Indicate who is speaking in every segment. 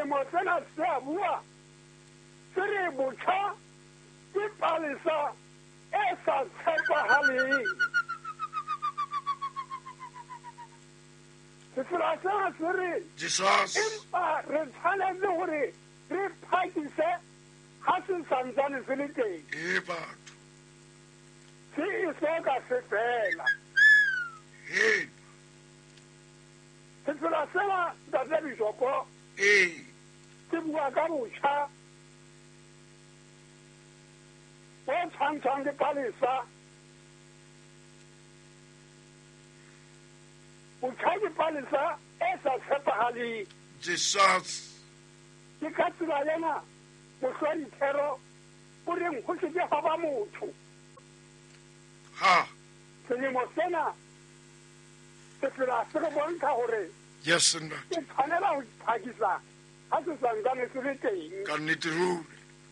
Speaker 1: selemo sena se a bua se re botjha ke palesa e sa tshepahaleng setsela sena se re
Speaker 2: Jesus.
Speaker 1: empa re tshwanetse gore re phakise ga se santsane se le teng
Speaker 2: E batho.
Speaker 1: se isoka se fela
Speaker 2: Hey.
Speaker 1: setsela sena ntate Bishopo
Speaker 2: E.
Speaker 1: ke bua ka botjha bo tshwantshwang ke palesa botjha ke palesa e sa tshepahaleng
Speaker 2: Jesus.
Speaker 1: ke ka tsela ena mohlwadithero o reng go se ke ga ba motho
Speaker 2: Ha.
Speaker 1: selemo sena se tsela se re bontsha gore
Speaker 2: Yes, and
Speaker 1: ke tshwanela go phakisa ga se santsane se le teng
Speaker 2: ka nnete ruri.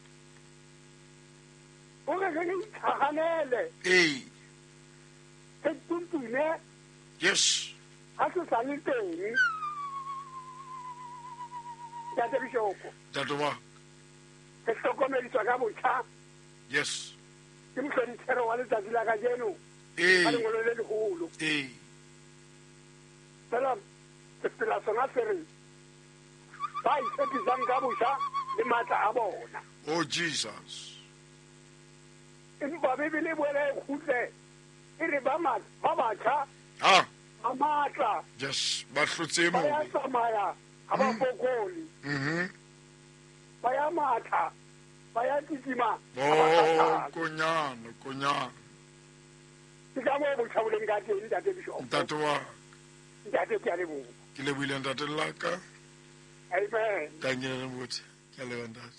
Speaker 1: o re ke itlhaganele
Speaker 2: E.
Speaker 1: ke tuntune
Speaker 2: Yes.
Speaker 1: ga se sa le teng ntate Bishopo
Speaker 2: Tatoa.
Speaker 1: ke hlokomeditswa ka botjha
Speaker 2: Yes.
Speaker 1: ke mohlodithero wa letsatsi la kajeno ka
Speaker 2: E.
Speaker 1: lengolo le legolo
Speaker 2: E.
Speaker 1: fela setsela sona se re ba itshepisang ka botjha le maatla a bona
Speaker 2: Oh, Jesus.
Speaker 1: empa bebele e boela e kgutle e re ba batjha
Speaker 2: Ha.
Speaker 1: ba maatla
Speaker 2: Yes. Ba hlotse
Speaker 1: ba ya
Speaker 2: mo.
Speaker 1: tsamaya ga ba fokole ba ya matha ba ya titima ga ba
Speaker 2: Oh,
Speaker 1: kgathale
Speaker 2: konyana, konyana.
Speaker 1: ke ka moo botjha bo leng ka teng ntate Bishopo
Speaker 2: Tatoa.
Speaker 1: ntate ke a leboga
Speaker 2: Ke lebohile ntate laka.
Speaker 1: amen
Speaker 2: Ka nyela motho. Ke a leboha ntate.